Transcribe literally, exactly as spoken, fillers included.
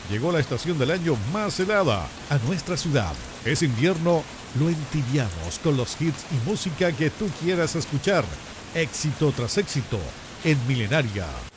Llegó la estación del año más helada a nuestra ciudad. Es invierno, lo entibiamos con los hits y música que tú quieras escuchar. Éxito tras éxito en Milenaria.